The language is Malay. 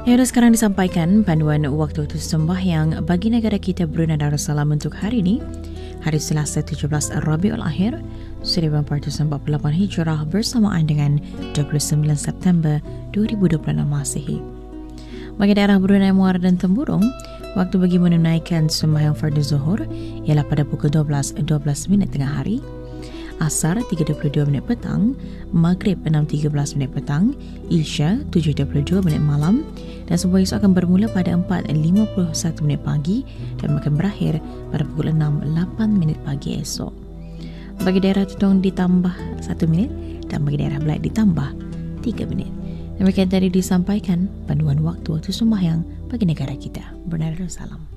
Yang dah sekarang disampaikan panduan waktu sembahyang bagi negara kita Brunei Darussalam untuk hari ini, hari Selasa 17 Rabiul Akhir 1448 Hijrah bersamaan dengan 29 September 2026 Masihi. Bagi daerah Brunei Muara dan Temburong, waktu bagi menunaikan sembahyang fardu zuhur ialah pada pukul 12.12 tengah hari, Asar 3.22 petang, Maghrib 6.13 petang, Isya 7.22 malam dan semua esok akan bermula pada 4.51 pagi dan akan berakhir pada pukul 6.08 pagi esok. Bagi daerah Tutong ditambah 1 minit dan bagi daerah Belait ditambah 3 minit. Demikian tadi disampaikan panduan waktu sembahyang bagi negara kita Brunei Darussalam.